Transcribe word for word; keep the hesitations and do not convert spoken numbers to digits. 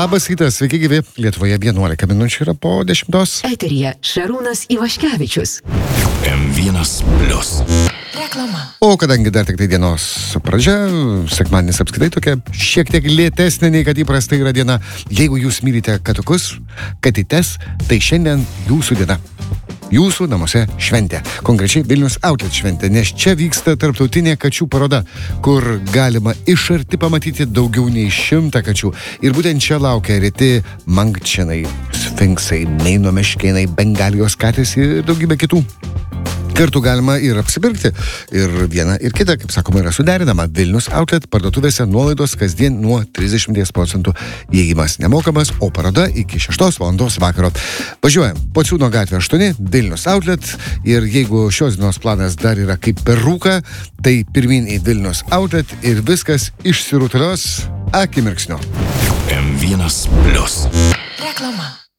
Labas rytas, sveiki gyvi. Lietuvoje vienuolika minučių yra po dešimtos. Eteryje Šarūnas Ivaškevičius. M vienas plius. Reklama. O kadangi dar tik tai dienos pradžia, sekmadienis apskritai tokia šiek tiek lėtesnė nei kad įprastai yra diena. Jeigu jūs mylite katukus, katytes, tai šiandien jūsų diena. Jūsų namuose šventė. Konkrečiai Vilnius Outlet šventė, nes čia vyksta tarptautinė kačių paroda, kur galima iš arti pamatyti daugiau nei šimtą kačių. Ir būtent čia laukia reti mankščinai, sfinksai, meino meškėnai, bengalijos katės ir daugybė kitų. Kartu galima ir apsipirkti. Ir viena ir kita, kaip sakoma, yra suderinama. Vilnius Outlet parduotuvėse nuolaidos kasdien nuo trisdešimt procentų. Įėjimas nemokamas, o paroda iki šeštos valandos vakaro. Važiuojam. Pociūno gatvė aštuoni, Vilnius Outlet. Ir jeigu šios dienos planas dar yra kaip per rūką, tai pirmin į Vilnius Outlet ir viskas išsirutulios akimirksniu. M vienas plius. Reklama.